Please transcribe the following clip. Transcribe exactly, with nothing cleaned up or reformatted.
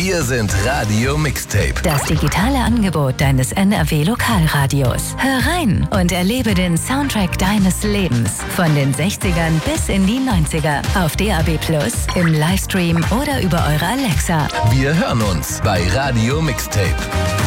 Wir sind Radio Mixtape. Das digitale Angebot deines N R W-Lokalradios. Hör rein und erlebe den Soundtrack deines Lebens. Von den sechzigern bis in die neunziger. Auf D A B plus, im Livestream oder über eure Alexa. Wir hören uns bei Radio Mixtape.